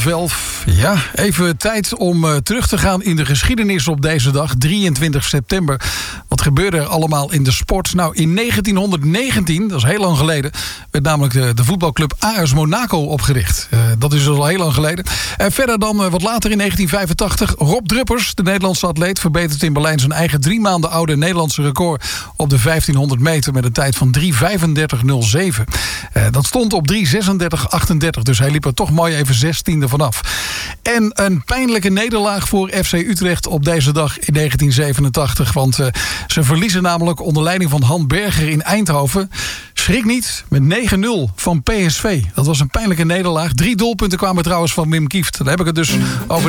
Velf, ja, even tijd om terug te gaan in de geschiedenis op deze dag, 23 september. Wat gebeurde er allemaal in de sport? Nou, in 1919, dat is heel lang geleden, werd namelijk de voetbalclub AS Monaco opgericht. Dat is al heel lang geleden. En verder dan wat later in 1985, Rob Druppers, de Nederlandse atleet, verbetert in Berlijn zijn eigen 3 maanden oude Nederlandse record op de 1500 meter met een tijd van 3:35:07. Dat stond op 3:36:38, dus hij liep er toch mooi even 16e vanaf. En een pijnlijke nederlaag voor FC Utrecht op deze dag in 1987. Want ze verliezen namelijk onder leiding van Han Berger in Eindhoven. Schrik niet, met 9-0 van PSV. Dat was een pijnlijke nederlaag. 3 doelpunten kwamen trouwens van Wim Kieft. Dan heb ik het dus over